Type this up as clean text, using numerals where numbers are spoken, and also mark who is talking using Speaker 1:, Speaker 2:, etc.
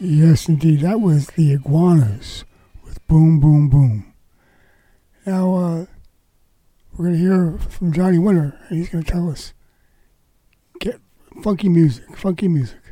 Speaker 1: Yes, indeed. That was the Iguanas with Boom, Boom, Boom. Now, we're going to hear from Johnny Winter, and he's going to tell us, get funky music, funky music.